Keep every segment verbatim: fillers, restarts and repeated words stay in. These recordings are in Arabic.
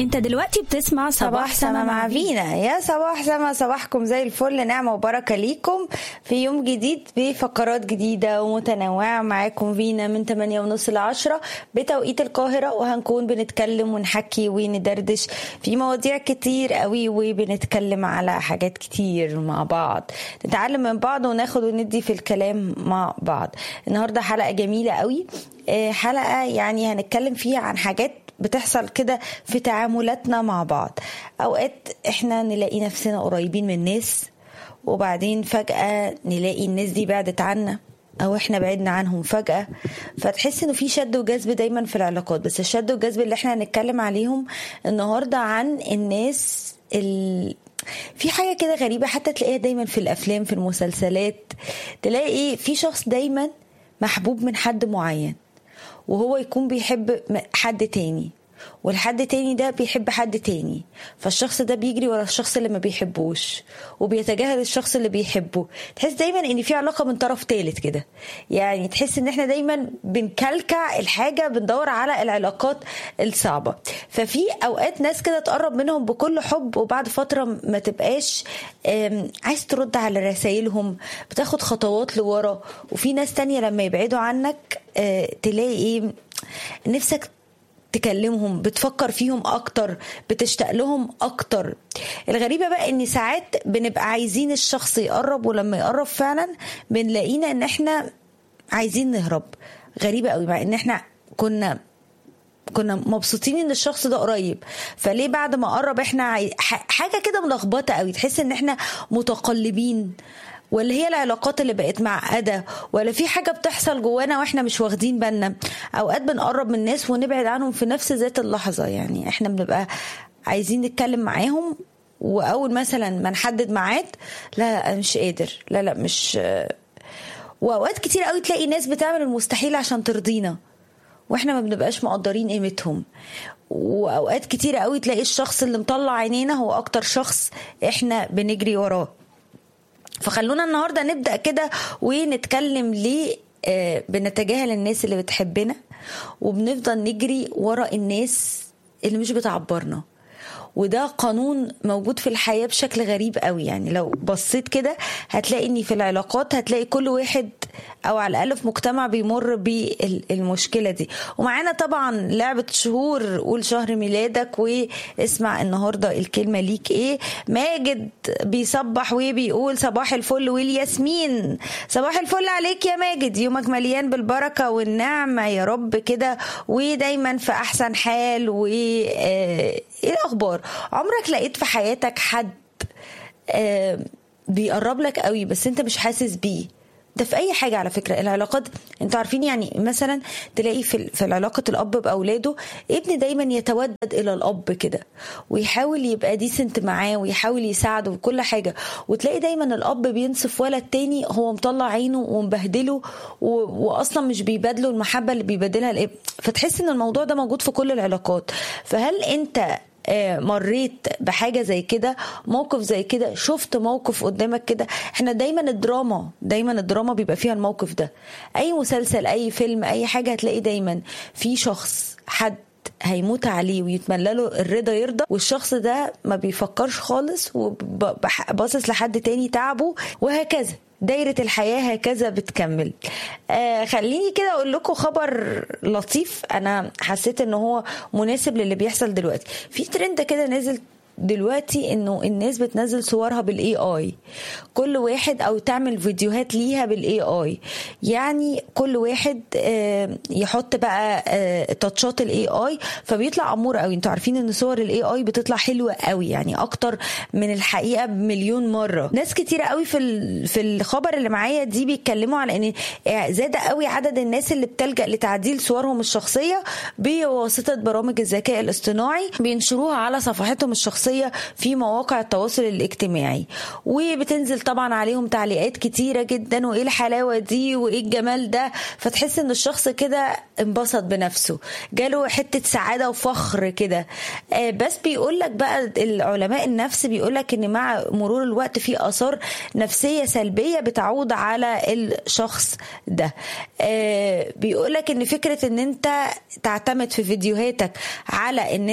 انت دلوقتي بتسمع صباح سما مع فينا. يا صباح سما، صباحكم زي الفل، نعمة وبركة ليكم في يوم جديد بفقرات جديدة ومتنوعة. معاكم فينا من ثمانية ونص ل عشرة بتوقيت القاهرة، وهنكون بنتكلم ونحكي وندردش في مواضيع كتير قوي، وبنتكلم على حاجات كتير مع بعض، نتعلم من بعض وناخد وندي في الكلام مع بعض. النهاردة حلقة جميلة قوي، حلقة يعني هنتكلم فيها عن حاجات بتحصل كده في تعاملاتنا مع بعض. اوقات احنا نلاقي نفسنا قريبين من الناس، وبعدين فجأة نلاقي الناس دي بعدت عنا او احنا بعدنا عنهم فجأة، فتحس انه في شد وجذب دايما في العلاقات. بس الشد والجذب اللي احنا هنتكلم عليهم النهاردة عن الناس ال... في حاجة كده غريبة حتى تلاقيها دايما في الافلام، في المسلسلات، تلاقي في شخص دايما محبوب من حد معين، وهو يكون بيحب حد تاني، والحد تاني ده بيحب حد تاني، فالشخص ده بيجري ورا الشخص اللي ما بيحبوش وبيتجاهل الشخص اللي بيحبه. تحس دايما ان في علاقة من طرف تالت كده، يعني تحس ان احنا دايما بنكلكع الحاجة، بندور على العلاقات الصعبة. ففي اوقات ناس كده تقرب منهم بكل حب، وبعد فترة ما تبقاش عايز ترد على رسائلهم، بتاخد خطوات لورا. وفي ناس تانية لما يبعدوا عنك تلاقي ايه، نفسك تكلمهم، بتفكر فيهم اكتر، بتشتاق لهم اكتر. الغريبة بقى ان ساعات بنبقى عايزين الشخص يقرب، ولما يقرب فعلا بنلاقينا ان احنا عايزين نهرب. غريبة قوي، مع ان احنا كنا كنا مبسوطين ان الشخص ده قريب، فليه بعد ما قرب احنا عاي... حاجة كده ملخبطة قوي، تحس ان احنا متقلبين، ولا هي العلاقات اللي بقت معقدة، ولا في حاجة بتحصل جوانا واحنا مش واخدين بالنا. اوقات بنقرب من الناس ونبعد عنهم في نفس ذات اللحظة، يعني احنا بنبقى عايزين نتكلم معاهم، واول مثلا ما نحدد ميعاد، لا لا مش قادر، لا لا مش. واوقات كتير قوي تلاقي ناس بتعمل المستحيل عشان ترضينا، واحنا ما بنبقاش مقدرين قيمتهم. واوقات كتير قوي تلاقي الشخص اللي مطلع عينينا هو اكتر شخص احنا بنجري وراه. فخلونا النهاردة نبدأ كده ونتكلم ليه آه بنتجاهل الناس اللي بتحبنا، وبنفضل نجري ورا الناس اللي مش بتعبرنا. وده قانون موجود في الحياة بشكل غريب قوي. يعني لو بصيت كده هتلاقي ان في العلاقات هتلاقي كل واحد او على الاقل في مجتمع بيمر بالمشكلة دي. ومعانا طبعا لعبة شهور، قول شهر ميلادك واسمع النهاردة الكلمة ليك ايه. ماجد بيصبح وبيقول صباح الفل والياسمين. صباح الفل عليك يا ماجد، يومك مليان بالبركة والنعمة يا رب كده، ودايما في احسن حال. و ايه الاخبار؟ عمرك لقيت في حياتك حد آه بيقرب لك قوي بس انت مش حاسس بيه؟ ده في اي حاجه على فكره. العلاقات انتوا عارفين، يعني مثلا تلاقي في في العلاقه الاب باولاده، ابن دايما يتودد الى الاب كده، ويحاول يبقى ديسنت معاه، ويحاول يساعده في كل حاجه. وتلاقي دايما الاب بينصف ولد تاني هو مطلع عينه ومبهدله، واصلا مش بيبادله المحبه اللي بيبادلها الابن. فتحس ان الموضوع ده موجود في كل العلاقات. فهل انت مريت بحاجة زي كده، موقف زي كده، شفت موقف قدامك كده؟ احنا دايما الدراما دايما الدراما بيبقى فيها الموقف ده. اي مسلسل، اي فيلم، اي حاجة، هتلاقي دايما في شخص حد هيموت عليه ويتمنى له الرضا يرضى، والشخص ده ما بيفكرش خالص وباصص لحد تاني تعبه، وهكذا دايرة الحياة هكذا بتكمل. آه خليني كده أقول لكم خبر لطيف، أنا حسيت إنه هو مناسب للي بيحصل دلوقتي. في ترند كده نزل دلوقتي انه الناس بتنزل صورها بالاي اي، كل واحد او تعمل فيديوهات ليها بالاي اي. يعني كل واحد يحط بقى تاتشات الاي اي، فبيطلع امور قوي. انتوا عارفين ان صور الاي اي بتطلع حلوه قوي، يعني اكتر من الحقيقه بمليون مره. ناس كتير قوي في في الخبر اللي معايا دي بيتكلموا على ان زاد قوي عدد الناس اللي بتلجأ لتعديل صورهم الشخصيه بواسطه برامج الذكاء الاصطناعي، بينشروها على صفحتهم الشخصيه في مواقع التواصل الاجتماعي، وبتنزل طبعا عليهم تعليقات كتيرة جدا، وايه الحلاوة دي وايه الجمال ده. فتحس ان الشخص كده انبسط بنفسه، جاله حتة سعادة وفخر كده. آه بس بيقولك بقى العلماء النفس بيقولك ان مع مرور الوقت في آثار نفسية سلبية بتعود على الشخص ده. آه بيقولك ان فكرة ان انت تعتمد في فيديوهاتك على ان انت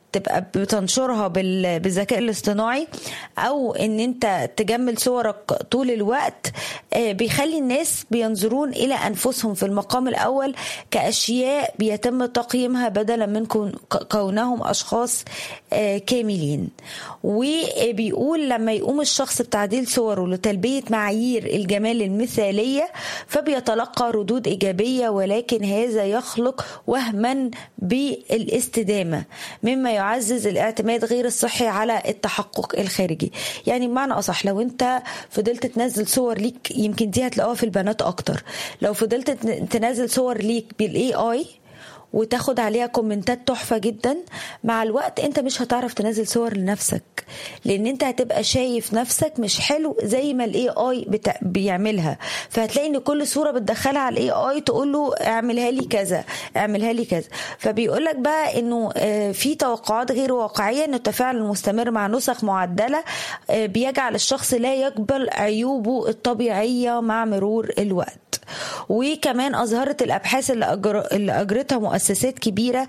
تبقى بتنشرها بالذكاء الاصطناعي او ان انت تجمل صورك طول الوقت بيخلي الناس بينظرون الى انفسهم في المقام الاول كاشياء بيتم تقييمها بدلا من كونهم اشخاص كاملين. وبيقول لما يقوم الشخص بتعديل صوره لتلبية معايير الجمال المثالية فبيتلقى ردود إيجابية، ولكن هذا يخلق وهما بالاستدامة مما يعزز الاعتماد غير الصحي على التحقق الخارجي. يعني بمعنى أصح لو انت فضلت تنزل صور ليك، يمكن دي هتلاقوها في البنات أكتر، لو فضلت تنزل صور ليك بالاي اي وتاخد عليها كومنتات تحفة جدا، مع الوقت انت مش هتعرف تنزل صور لنفسك، لان انت هتبقى شايف نفسك مش حلو زي ما الاي اي بتا... بيعملها. فهتلاقي ان كل صورة بتدخلها على الاي اي تقول له اعملها لي كذا اعملها لي كذا. فبيقولك بقى انه في توقعات غير واقعية، ان التفاعل المستمر مع نسخ معدلة بيجعل الشخص لا يقبل عيوبه الطبيعية مع مرور الوقت. وكمان أظهرت الأبحاث اللي, أجر... اللي أجرتها مؤسسات كبيرة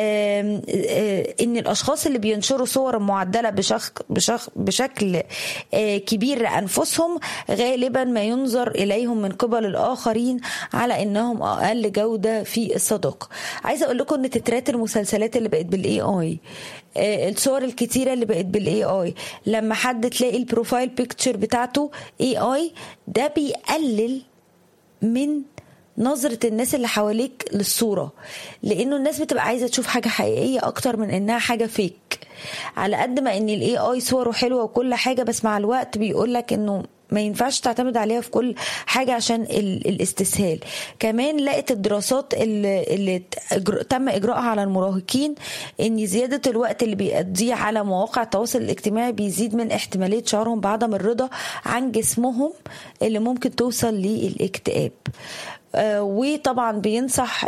إن الأشخاص اللي بينشروا صور معدلة بشخ... بشخ... بشكل كبير لأنفسهم غالبا ما ينظر إليهم من قبل الآخرين على إنهم أقل جودة في الصداقة. عايزة أقول لكم إن تترات المسلسلات اللي بقت بالاي اي، الصور الكتيرة اللي بقت بالاي اي، لما حد تلاقي البروفايل بيكتشر بتاعته اي اي، ده بيقلل من نظرة الناس اللي حواليك للصورة، لانه الناس بتبقى عايزة تشوف حاجة حقيقية اكتر من انها حاجة فيك. على قد ما ان الاي اي صوره حلوة وكل حاجة، بس مع الوقت بيقولك انه ما ينفعش تعتمد عليها في كل حاجة عشان الاستسهال. كمان لقت الدراسات اللي, اللي تم إجراءها على المراهقين ان زيادة الوقت اللي بيقضيه على مواقع التواصل الاجتماعي بيزيد من احتمالية شعورهم بعدم الرضا عن جسمهم اللي ممكن توصل للاكتئاب. آه وطبعا بينصح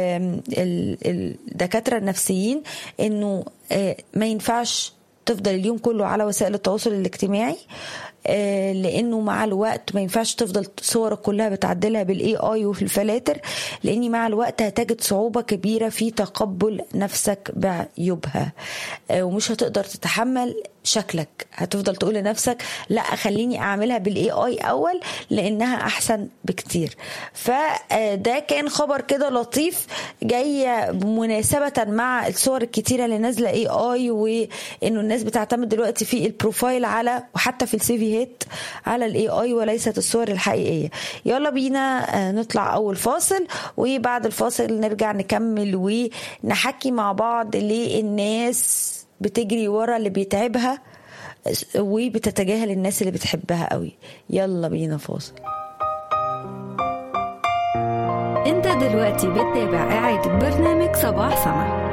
الدكاترة النفسيين انه آه ما ينفعش تفضل اليوم كله على وسائل التواصل الاجتماعي، آه لانه مع الوقت ما ينفعش تفضل صورك كلها بتعدلها بالاي اي وفي الفلاتر، لاني مع الوقت هتجد صعوبة كبيرة في تقبل نفسك بعيوبها، آه ومش هتقدر تتحمل شكلك، هتفضل تقول لنفسك لا خليني اعملها بالاي اي اول لانها احسن بكتير. فده كان خبر كده لطيف جاي مناسبة مع الصور الكتيرة اللي نازلة اي اي، وانه الناس بتعتمد دلوقتي في البروفايل على وحتى في السيفيهات على الاي اي وليست الصور الحقيقية. يلا بينا نطلع اول فاصل، وبعد الفاصل نرجع نكمل ونحكي مع بعض ليه الناس بتجري ورا اللي بيتعبها وبتتجاهل الناس اللي بتحبها قوي. يلا بينا فاصل. انت دلوقتي بتتابع إعادة برنامج صباح سما.